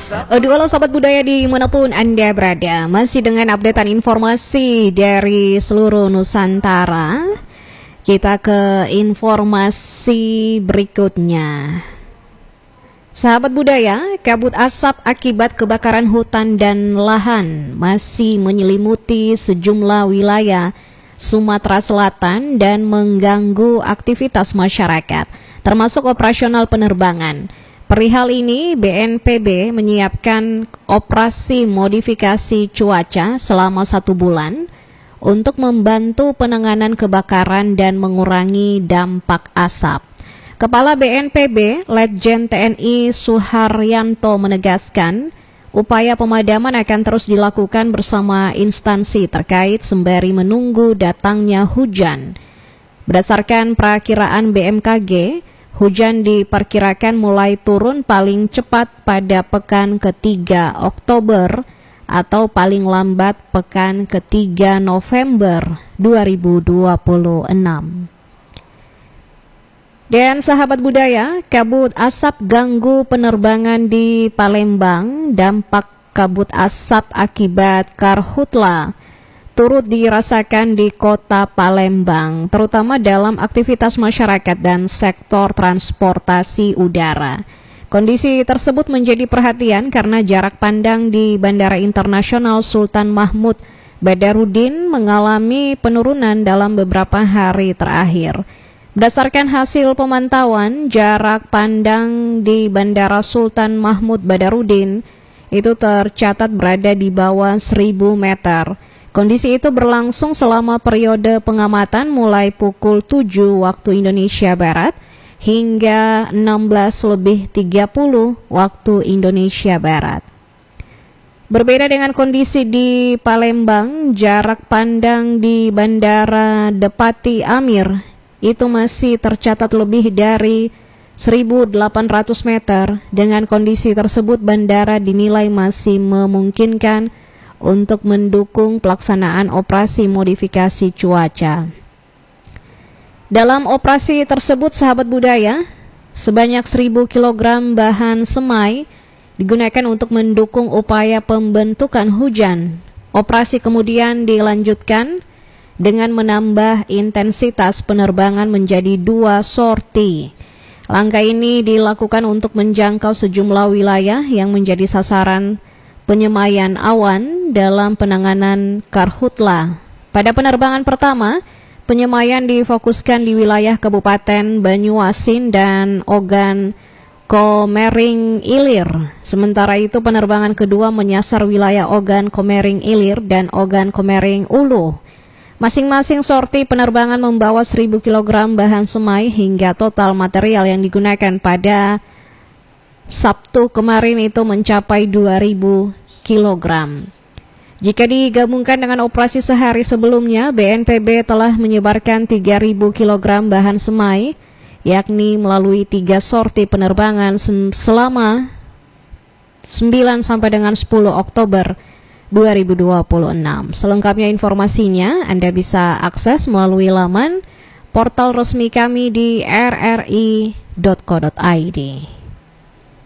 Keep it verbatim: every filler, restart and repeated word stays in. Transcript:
Aduh, halo sahabat budaya dimanapun Anda berada, masih dengan updatean informasi dari seluruh Nusantara. Kita ke informasi berikutnya. Sahabat budaya, kabut asap akibat kebakaran hutan dan lahan masih menyelimuti sejumlah wilayah Sumatera Selatan dan mengganggu aktivitas masyarakat, termasuk operasional penerbangan. Perihal ini, B N P B menyiapkan operasi modifikasi cuaca selama satu bulan untuk membantu penanganan kebakaran dan mengurangi dampak asap. Kepala B N P B, Letjen T N I Suharyanto menegaskan, upaya pemadaman akan terus dilakukan bersama instansi terkait sembari menunggu datangnya hujan. Berdasarkan perakiraan B M K G, hujan diperkirakan mulai turun paling cepat pada pekan ketiga Oktober atau paling lambat pekan ketiga November dua ribu dua puluh enam. Dan sahabat budaya, kabut asap ganggu penerbangan di Palembang. Dampak kabut asap akibat karhutla turut dirasakan di kota Palembang, terutama dalam aktivitas masyarakat dan sektor transportasi udara. Kondisi tersebut menjadi perhatian karena jarak pandang di Bandara Internasional Sultan Mahmud Badarudin mengalami penurunan dalam beberapa hari terakhir. Berdasarkan hasil pemantauan, jarak pandang di Bandara Sultan Mahmud Badarudin itu tercatat berada di bawah seribu meter. Kondisi itu berlangsung selama periode pengamatan mulai pukul tujuh waktu Indonesia Barat hingga enam belas lebih tiga puluh waktu Indonesia Barat. Berbeda dengan kondisi di Palembang, jarak pandang di Bandara Depati Amir itu masih tercatat lebih dari seribu delapan ratus meter. Dengan kondisi tersebut, bandara dinilai masih memungkinkan untuk mendukung pelaksanaan operasi modifikasi cuaca. Dalam operasi tersebut, sahabat budaya, sebanyak seribu kilogram bahan semai digunakan untuk mendukung upaya pembentukan hujan. Operasi kemudian dilanjutkan dengan menambah intensitas penerbangan menjadi dua sorti. Langkah ini dilakukan untuk menjangkau sejumlah wilayah yang menjadi sasaran penyemaian awan dalam penanganan karhutla. Pada penerbangan pertama, penyemaian difokuskan di wilayah Kabupaten Banyuasin dan Ogan Komering Ilir. Sementara itu penerbangan kedua menyasar wilayah Ogan Komering Ilir dan Ogan Komering Ulu. Masing-masing sorti penerbangan membawa seribu kilogram bahan semai hingga total material yang digunakan pada Sabtu kemarin itu mencapai dua ribu kilogram. Jika digabungkan dengan operasi sehari sebelumnya, B N P B telah menyebarkan tiga ribu kilogram bahan semai, yakni melalui tiga sorti penerbangan selama sembilan sampai dengan sepuluh Oktober dua ribu dua puluh enam. Selengkapnya informasinya Anda bisa akses melalui laman portal resmi kami di r r i dot co dot i d.